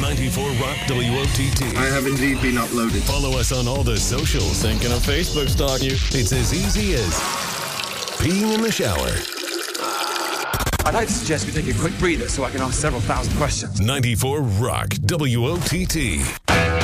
94 Rock WOTT. I have indeed been uploaded. Follow us on all the socials. Thinking of Facebook stalking you. It's as easy as peeing in the shower. I'd like to suggest we take a quick breather so I can ask several thousand questions. 94 Rock WOTT.